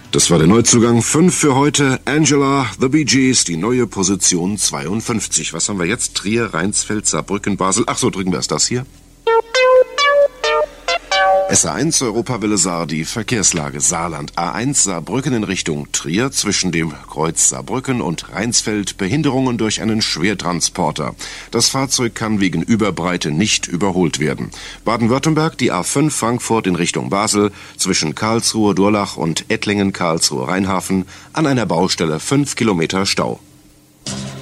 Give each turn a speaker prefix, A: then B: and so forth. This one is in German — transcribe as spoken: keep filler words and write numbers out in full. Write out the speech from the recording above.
A: Das war der Neuzugang fünf für heute. Angela, The Bee Gees, die neue Position zweiundfünfzig. Was haben wir jetzt? Trier, Rheinsfeld, Saarbrücken, Basel. Ach so, drücken wir erst das hier. S A eins Europawelle Saar, die Verkehrslage Saarland. A eins Saarbrücken in Richtung Trier, zwischen dem Kreuz Saarbrücken und Rheinsfeld Behinderungen durch einen Schwertransporter. Das Fahrzeug kann wegen Überbreite nicht überholt werden. Baden-Württemberg, die A fünf Frankfurt in Richtung Basel, zwischen Karlsruhe, Durlach und Ettlingen, Karlsruhe, Rheinhafen, an einer Baustelle fünf Kilometer Stau.